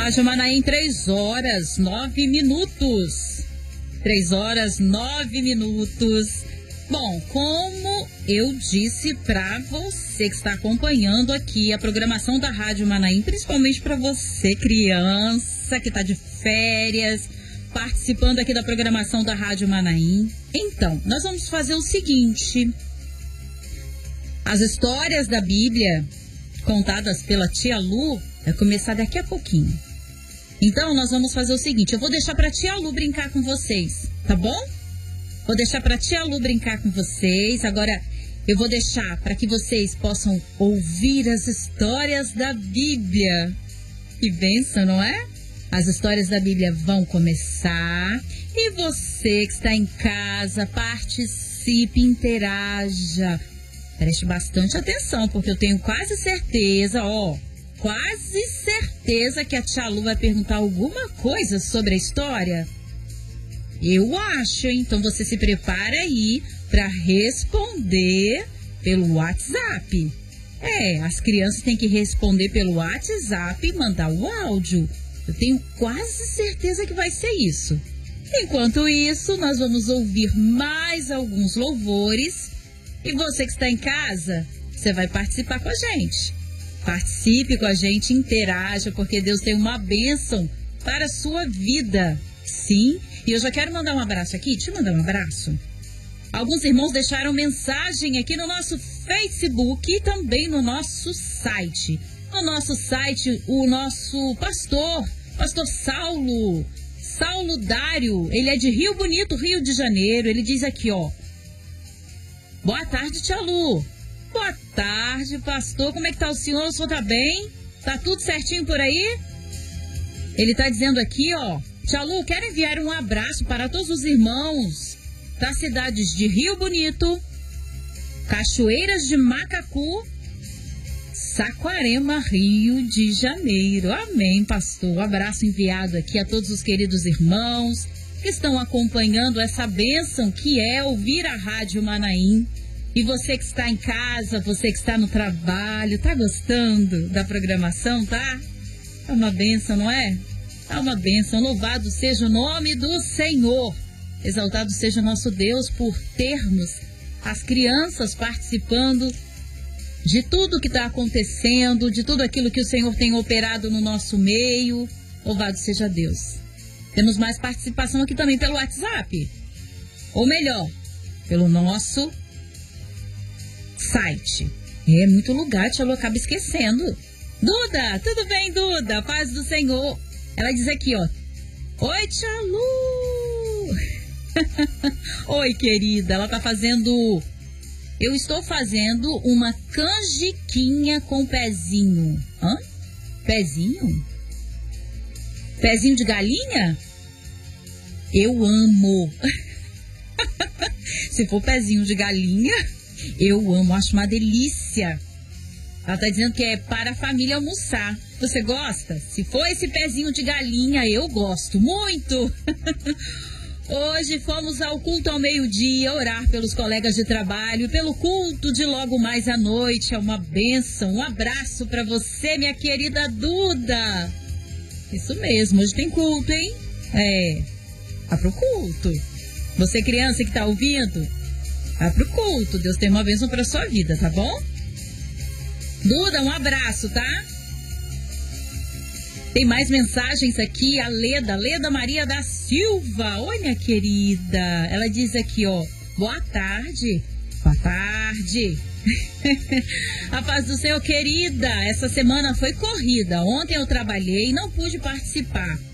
Rádio Manaim, 3 horas 9 minutos. 3 horas 9 minutos. Bom, como eu disse para você que está acompanhando aqui a programação da Rádio Manaim, principalmente para você, criança, que está de férias, participando aqui da programação da Rádio Manaim. Então, nós vamos fazer o seguinte: as histórias da Bíblia contadas pela tia Lu vai começar daqui a pouquinho. Então, nós vamos fazer o seguinte: eu vou deixar para a tia Lu brincar com vocês, tá bom? Vou deixar para a tia Lu brincar com vocês. Agora, eu vou deixar para que vocês possam ouvir as histórias da Bíblia. Que bênção, não é? As histórias da Bíblia vão começar. E você que está em casa, participe, interaja. Preste bastante atenção, porque eu tenho quase certeza, quase certeza que a tia Lu vai perguntar alguma coisa sobre a história. Eu acho, hein? Então você se prepara aí para responder pelo WhatsApp. As crianças têm que responder pelo WhatsApp e mandar o áudio. Eu tenho quase certeza que vai ser isso. Enquanto isso, nós vamos ouvir mais alguns louvores. E você que está em casa, você vai participar com a gente. Participe com a gente, interaja, porque Deus tem uma bênção para a sua vida. Sim. E eu já quero mandar um abraço aqui. Deixa eu mandar um abraço. Alguns irmãos deixaram mensagem aqui no nosso Facebook e também no nosso site. No nosso site, o nosso pastor Saulo Dário, ele é de Rio Bonito, Rio de Janeiro. Ele diz aqui, boa tarde, tia Lu. Boa tarde, pastor. Como é que tá o senhor? O senhor tá bem? Tá tudo certinho por aí? Ele tá dizendo aqui, tia Lu, quero enviar um abraço para todos os irmãos das cidades de Rio Bonito, Cachoeiras de Macacu, Saquarema, Rio de Janeiro. Amém, pastor. Um abraço enviado aqui a todos os queridos irmãos que estão acompanhando essa bênção que é ouvir a Rádio Manaim. E você que está em casa, você que está no trabalho, tá gostando da programação, tá? É uma bênção, não é? É uma bênção. Louvado seja o nome do Senhor. Exaltado seja nosso Deus por termos as crianças participando de tudo que está acontecendo, de tudo aquilo que o Senhor tem operado no nosso meio. Louvado seja Deus. Temos mais participação aqui também pelo WhatsApp. Ou melhor, pelo nosso site. É muito lugar, tia Lu acaba esquecendo. Duda, tudo bem, Duda? Paz do Senhor. Ela diz aqui, oi, tia Lu. Oi, querida. Ela tá fazendo... Eu estou fazendo uma canjiquinha com pezinho. Pezinho? Pezinho de galinha? Eu amo. Se for pezinho de galinha, eu amo. Acho uma delícia. Ela tá dizendo que é para a família almoçar. Você gosta? Se for esse pezinho de galinha, eu gosto muito. Hoje fomos ao culto ao meio-dia, orar pelos colegas de trabalho, pelo culto de logo mais à noite. É uma bênção. Um abraço para você, minha querida Duda. Isso mesmo, hoje tem culto, hein? Vá pro culto. Você, criança que tá ouvindo, vá pro culto. Deus tem uma bênção para sua vida, tá bom? Duda, um abraço, tá? Tem mais mensagens aqui, a Leda Maria da Silva. Oi, minha querida. Ela diz aqui, boa tarde. Boa tarde. A paz do Senhor, querida. Essa semana foi corrida. Ontem eu trabalhei e não pude participar.